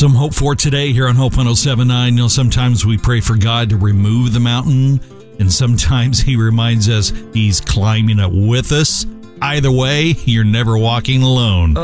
Some hope for today here on Hope 107.9. You know, sometimes we pray for God to remove the mountain, and sometimes He reminds us He's climbing it with us. Either way, you're never walking alone.